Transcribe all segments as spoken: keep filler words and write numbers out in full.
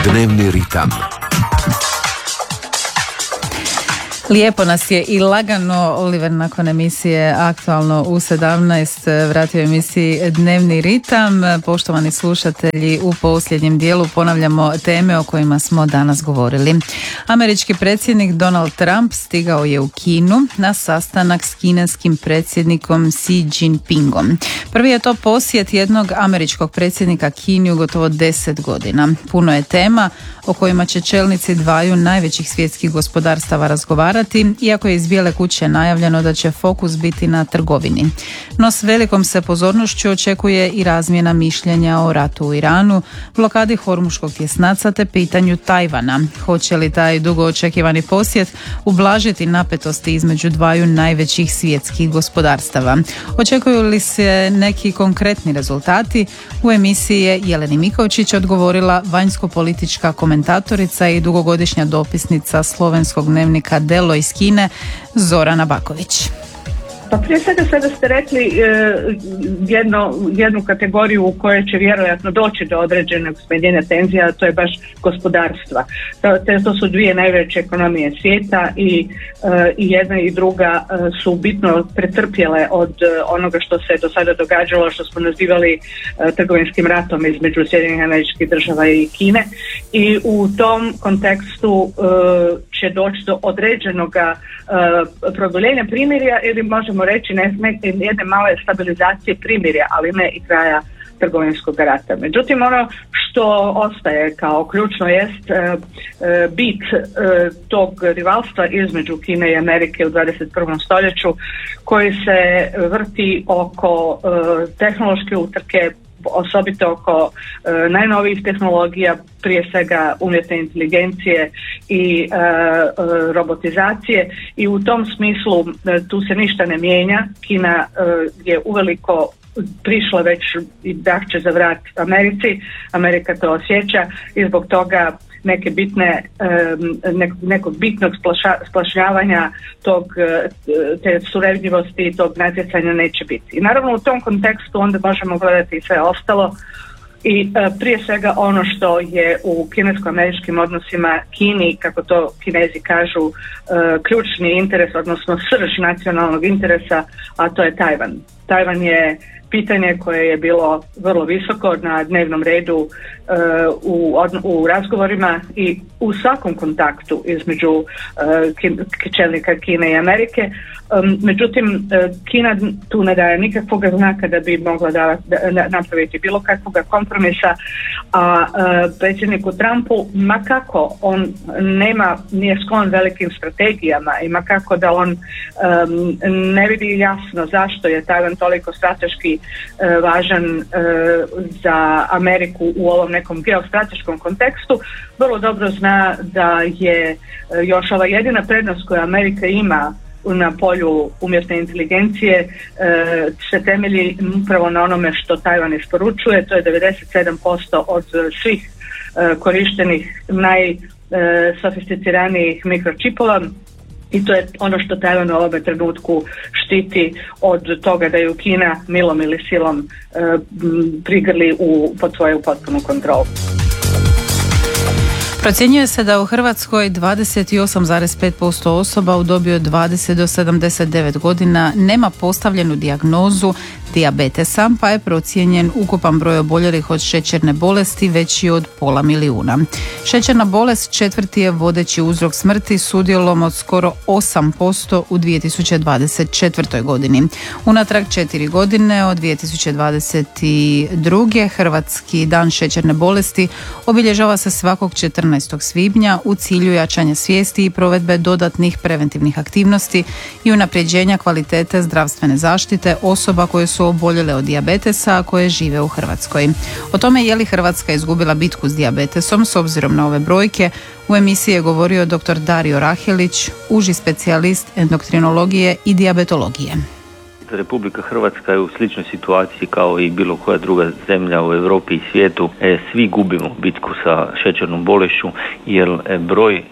Dnevni ritam. Lijepo nas je i lagano Oliver nakon emisije Aktualno u sedamnaest vratio emisiji Dnevni ritam. Poštovani slušatelji, u posljednjem dijelu ponavljamo teme o kojima smo danas govorili. Američki predsjednik Donald Trump stigao je u Kinu na sastanak s kineskim predsjednikom Xi Jinpingom. Prvi je to posjet jednog američkog predsjednika Kini u gotovo deset godina. Puno je tema o kojima će čelnici dvaju najvećih svjetskih gospodarstava razgovarati, iako je iz Bijele kuće najavljeno da će fokus biti na trgovini. No s velikom se pozornošću očekuje i razmjena mišljenja o ratu u Iranu, blokadi Hormuškog tjesnaca te pitanju Tajvana. Hoće li taj dugo očekivani posjet ublažiti napetosti između dvaju najvećih svjetskih gospodarstava? Očekuju li se neki konkretni rezultati? U emisiji je Jeleni Mikovčić odgovorila vanjsko-politička komentatorica i dugogodišnja dopisnica slovenskog dnevnika Delo iz Kine, Zorana Baković. Pa prije svega sada ste rekli e, jedno, jednu kategoriju u kojoj će vjerojatno doći do određenog smanjenja tenzija, a to je baš gospodarstva. To, to su dvije najveće ekonomije svijeta i, e, i jedna i druga e, su bitno pretrpjele od e, onoga što se do sada događalo, što smo nazivali e, trgovinskim ratom između Sjedinjenih Američkih Država i Kine, i u tom kontekstu e, će doći do određenog e, produljenja primirja ili možemo reći ne, ne, jedne male stabilizacije primirja, ali ne i kraja trgovinskog rata. Međutim, ono što ostaje kao ključno jest e, e, bit e, tog rivalstva između Kine i Amerike u dvadeset prvom stoljeću, koji se vrti oko e, tehnološke utrke, osobito oko e, najnovijih tehnologija, prije svega umjetne inteligencije i e, e, robotizacije, i u tom smislu e, tu se ništa ne mijenja. Kina e, je uveliko prišla već i dahće za vrat Americi, Amerika to osjeća i zbog toga neke bitne, nekog bitnog splašljavanja tog, te suradnjivosti i tog natjecanja neće biti. I naravno u tom kontekstu onda možemo gledati i sve ostalo i prije svega ono što je u kinesko-američkim odnosima Kini, kako to Kinezi kažu, ključni interes, odnosno srž nacionalnog interesa, a to je Tajvan. Tajvan je pitanje koje je bilo vrlo visoko na dnevnom redu uh, u, u razgovorima i u svakom kontaktu između uh, čelnika Kine i Amerike. Um, međutim, uh, Kina tu ne daje nikakvog znaka da bi mogla da, da, napraviti bilo kakvog kompromisa, a uh, predsjedniku Trumpu, ma kako on nema, nije sklon velikim strategijama i ma kako da on um, ne vidi jasno zašto je Tajvan toliko strateški važan za Ameriku u ovom nekom geostrateškom kontekstu, vrlo dobro zna da je još ova jedina prednost koju Amerika ima na polju umjetne inteligencije se temelji upravo na onome što Tajvan isporučuje. To je devedeset sedam posto od svih korištenih najsofisticiranijih mikročipova. I to je ono što Tajvan u ovome trenutku štiti od toga da ju Kina milom ili silom e, prigrli u, pod svoju potpunu kontrolu. Procjenjuje se da u Hrvatskoj dvadeset osam zarez pet posto osoba u dobi od dvadeset do sedamdeset devet godina nema postavljenu dijagnozu dijabetesa, pa je procijenjen ukupan broj oboljelih od šećerne bolesti veći od pola milijuna. Šećerna bolest četvrti je vodeći uzrok smrti s udjelom od skoro osam posto u dvije tisuće dvadeset četvrtoj godini. Unatrag četiri godine, od dvije tisuće dvadeset druge. Hrvatski dan šećerne bolesti obilježava se svakog četrnaestog svibnja u cilju jačanja svijesti i provedbe dodatnih preventivnih aktivnosti i unapređenja kvalitete zdravstvene zaštite osoba koje su oboljele od dijabetesa, a koje žive u Hrvatskoj. O tome je li Hrvatska izgubila bitku s dijabetesom s obzirom na ove brojke, u emisiji je govorio dr. Dario Rahelić, uži specijalist endokrinologije i dijabetologije. Republika Hrvatska je u sličnoj situaciji kao i bilo koja druga zemlja u Europi i svijetu. E, svi gubimo bitku sa šećernom bolešću jer broj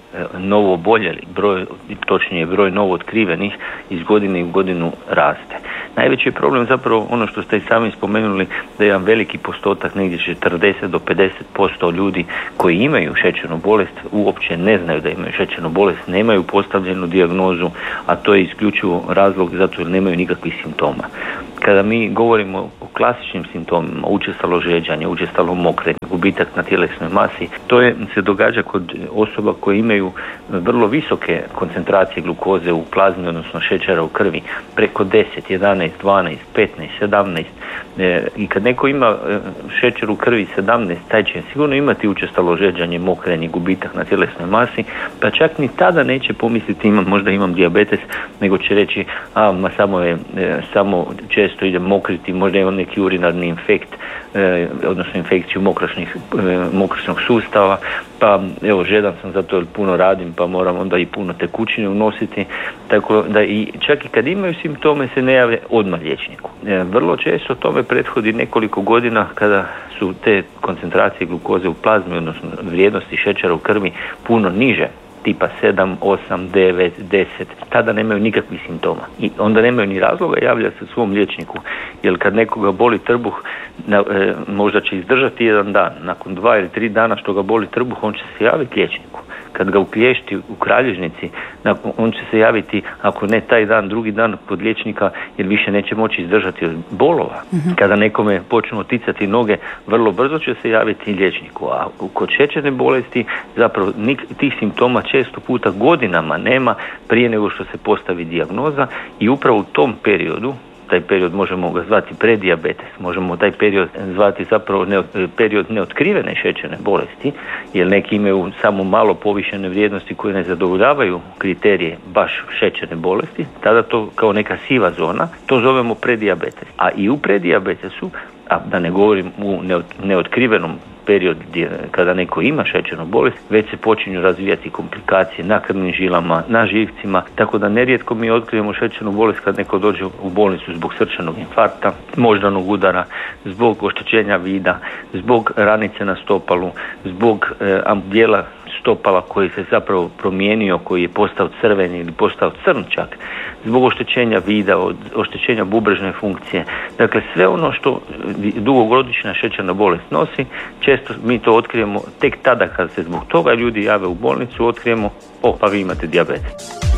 novo oboljeli, broj, točnije broj novo otkrivenih iz godine u godinu raste. Najveći problem zapravo ono što ste i sami spomenuli, da je jedan veliki postotak, negdje četrdeset do pedeset posto ljudi koji imaju šećernu bolest uopće ne znaju da imaju šećernu bolest, nemaju postavljenu dijagnozu, a to je isključivo razlog zato jer nemaju nikakvih simptoma. Kada mi govorimo o klasičnim simptomima, učestalo žeđanje, učestalo mokrenje, gubitak na tjelesnoj masi, to je, se događa kod osoba koje imaju vrlo visoke koncentracije glukoze u plazmi, odnosno šećera u krvi, preko deset, jedanaest, dvanaest, petnaest, sedamnaest. E, I kad neko ima šećer u krvi sedamnaest, taj će sigurno imati učestalo žeđanje, mokrenje, gubitak na tjelesnoj masi, pa čak ni tada neće pomisliti imam, možda imam dijabetes, nego će reći, a ma samo je, e, samo često idem mokriti, možda imam neki urinarni infekt, e, odnosno infekciju mokrašnih, e, mokrašnog sustava, pa evo žedan sam zato jer puno radim, pa moram onda i puno tekućine unositi, tako da i čak i kad imaju simptome se ne jave odmah liječniku. E, vrlo često tome prethodi nekoliko godina kada su te koncentracije glukoze u plazmi, odnosno vrijednosti šećera u krvi puno niže, tipa sedam, osam, devet, deset, tada nemaju nikakvih simptoma. I onda nemaju ni razloga javljati se svom liječniku, jer kad nekoga boli trbuh, na, e, možda će izdržati jedan dan. Nakon dva ili tri dana što ga boli trbuh, on će se javiti liječniku. Kad ga uklješti u kralježnici, on će se javiti, ako ne taj dan, drugi dan kod liječnika, jer više neće moći izdržati od bolova. Uh-huh. Kada nekome počnu ticati noge, vrlo brzo će se javiti liječniku. A kod šećerne bolesti zapravo tih simptoma često puta godinama nema prije nego što se postavi dijagnoza i upravo u tom periodu, taj period možemo ga zvati predijabetes, možemo taj period zvati zapravo ne, period neotkrivene šećerne bolesti, jer neki imaju samo malo povišene vrijednosti koje ne zadovoljavaju kriterije baš šećerne bolesti, tada to kao neka siva zona, to zovemo predijabetes. A i u predijabetesu, a da ne govorim u neotkrivenom periodu kada neko ima šećernu bolest, već se počinju razvijati komplikacije na krvnim žilama, na živcima, tako da nerijetko mi otkrijemo šećernu bolest kad neko dođe u bolnicu zbog srčanog infarkta, moždanog udara, zbog oštećenja vida, zbog ranice na stopalu, zbog e, dijela stopala koji se zapravo promijenio, koji je postao crven ili postao crn čak, zbog oštećenja vida, od oštećenja bubrežne funkcije. Dakle, sve ono što dugogodišnja šećerna bolest nosi, često mi to otkrijemo tek tada kad se zbog toga ljudi jave u bolnicu, otkrijemo, o, pa vi imate dijabetes.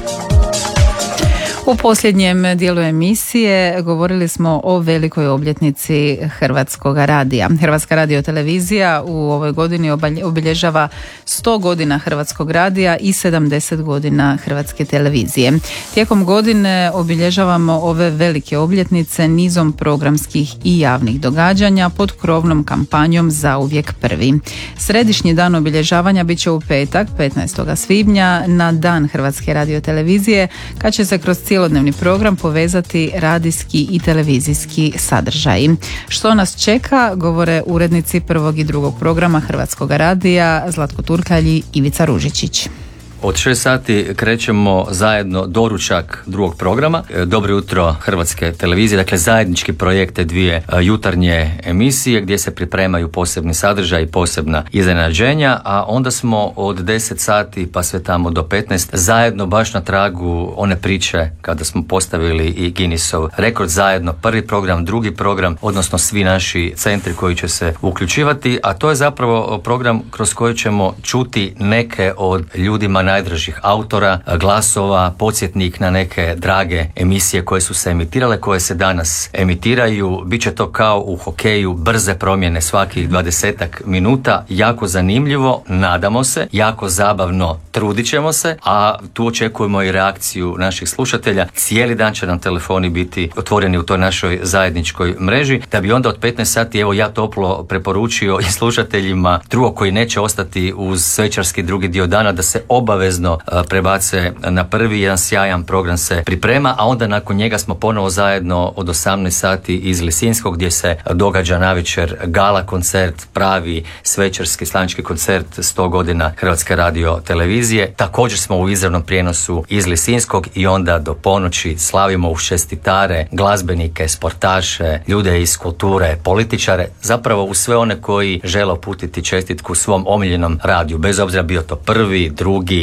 U posljednjem dijelu emisije govorili smo o velikoj obljetnici Hrvatskog radija. Hrvatska radiotelevizija u ovoj godini obilježava sto godina Hrvatskog radija i sedamdeset godina Hrvatske televizije. Tijekom godine obilježavamo ove velike obljetnice nizom programskih i javnih događanja pod krovnom kampanjom Zauvijek prvi. Središnji dan obilježavanja bit će u petak, petnaestog svibnja, na dan Hrvatske radiotelevizije, kad će se kroz cjelodnevni program povezati radijski i televizijski sadržaj. Što nas čeka, govore urednici prvog i drugog programa Hrvatskog radija Zlatko Turkalj i Ivica Ružičić. Od šest sati krećemo zajedno doručak drugog programa Dobro jutro Hrvatske televizije, dakle zajednički projekt te dvije jutarnje emisije gdje se pripremaju posebni sadržaj i posebna iznenađenja, a onda smo od deset sati pa sve tamo do petnaest zajedno baš na tragu one priče kada smo postavili i Guinnessov rekord zajedno, prvi program, drugi program, odnosno svi naši centri koji će se uključivati, a to je zapravo program kroz koji ćemo čuti neke od ljudima najdražih autora, glasova, podsjetnik na neke drage emisije koje su se emitirale, koje se danas emitiraju. Biće to kao u hokeju, brze promjene svakih dvadesetak minuta, jako zanimljivo, nadamo se, jako zabavno, trudit ćemo se, a tu očekujemo i reakciju naših slušatelja. Cijeli dan će nam telefoni biti otvoreni u toj našoj zajedničkoj mreži, da bi onda od petnaest sati, evo ja toplo preporučio i slušateljima drugo koji neće ostati uz svečarski drugi dio dana, da se obavezno prebace na prvi, jedan sjajan program se priprema, a onda nakon njega smo ponovo zajedno od osamnaest sati iz Lisinskog gdje se događa navečer gala koncert, pravi svečarski slavnički koncert sto godina Hrvatske radiotelevizije. Također smo u izravnom prijenosu iz Lisinskog i onda do ponoći slavimo uz čestitare, glazbenike, sportaše, ljude iz kulture, političare, zapravo u sve one koji žele uputiti čestitku svom omiljenom radiju, bez obzira bio to prvi, drugi,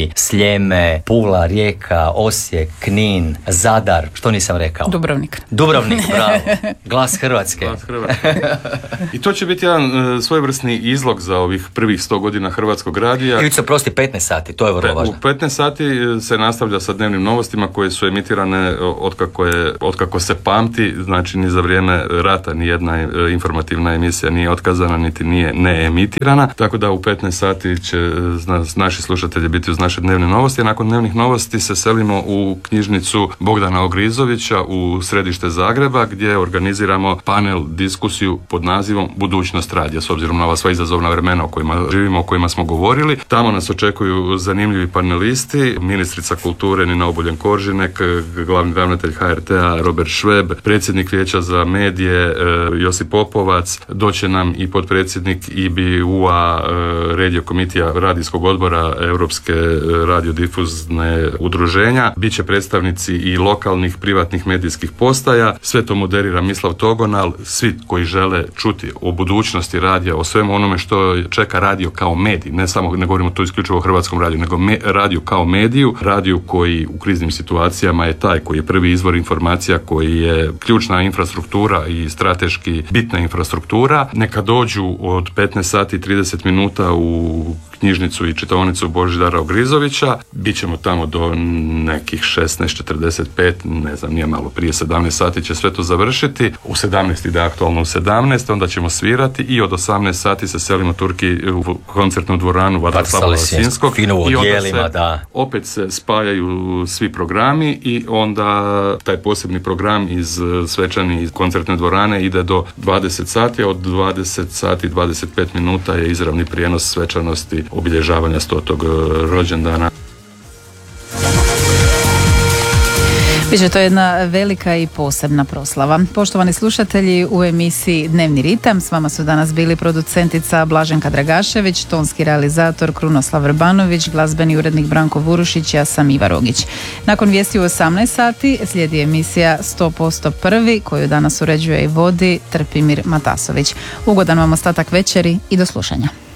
znači Sljeme, Pula, Rijeka, Osijek, Knin, Zadar, što nisam rekao? Dubrovnik. Dubrovnik, bravo. Glas Hrvatske. Glas Hrvatske. I to će biti jedan uh, svojevrsni izlog za ovih prvih sto godina Hrvatskog radija. Ivica, prosti, petnaest sati, to je vrlo važno. U petnaest sati se nastavlja sa dnevnim novostima koje su emitirane otkako, je, otkako se pamti, znači ni za vrijeme rata ni jedna informativna emisija nije otkazana, niti nije ne emitirana, tako da u petnaest sati će naši slušatelji biti uz naše dnevne novosti, a nakon dnevnih novosti se selimo u knjižnicu Bogdana Ogrizovića u središte Zagreba, gdje organiziramo panel, diskusiju pod nazivom Budućnost radija, s obzirom na ova sva izazovna vremena o kojima živimo, o kojima smo govorili. Tamo nas očekuju zanimljivi panelisti, ministrica kulture Nina Obuljen Koržinek, glavni ravnatelj H R T-a Robert Šveb, predsjednik Vijeća za medije Josip Popovac, doće nam i potpredsjednik I B U-a Radio Komitija radijskog odbora Europske radiodifuzne udruženja, biće predstavnici i lokalnih privatnih medijskih postaja, sve to moderira Mislav Togonal, svi koji žele čuti o budućnosti radija, o svemu onome što čeka radio kao medij, ne samo, ne govorimo tu isključivo o hrvatskom radiju, nego me, radio kao mediju, radio koji u kriznim situacijama je taj koji je prvi izvor informacija, koji je ključna infrastruktura i strateški bitna infrastruktura. Neka dođu od petnaest sati i trideset minuta u knjižnicu i čitaonicu Božidara Ogrizovića. Bićemo tamo do nekih šesnaest četrdeset pet, ne znam, nije malo prije sedamnaest sati će sve to završiti. U sedamnaest ide aktualno u sedamnaest, onda ćemo svirati i od osamnaest sati se selimo Turki u koncertnu dvoranu Vatroslava Lasinskog. Fino u I onda odjelima, se, da. opet se spajaju svi programi i onda taj posebni program iz svečani iz koncertne dvorane ide do dvadeset sati, a od dvadeset sati i dvadeset pet minuta je izravni prijenos svečanosti obilježavanja stotog rođendana. Biće to jedna velika i posebna proslava. Poštovani slušatelji, u emisiji Dnevni ritam s vama su danas bili producentica Blaženka Dragašević, tonski realizator Krunoslav Vrbanović, glazbeni urednik Branko Vurušić, ja sam Iva Rogić. Nakon vijesti u osamnaest sati slijedi emisija sto posto prvi koju danas uređuje i vodi Trpimir Matasović. Ugodan vam ostatak večeri i do slušanja.